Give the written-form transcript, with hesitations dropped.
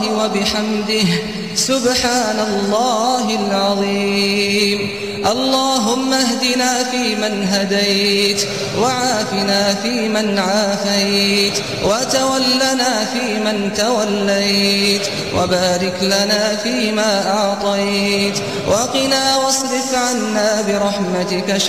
الله وبحمده سبحان الله العظيم. اللهم اهدنا فيمن هديت، وعافنا فيمن عافيت، وتولنا فيمن توليت، وبارك لنا فيما أعطيت، وقنا واصرف عنا برحمتك